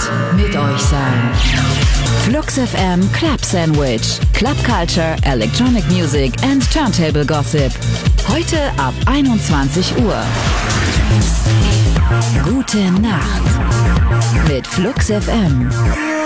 mit euch sein. Flux FM Club Sandwich. Club Culture, Electronic Music and Turntable Gossip. Heute ab 21 Uhr. Gute Nacht mit Flux FM.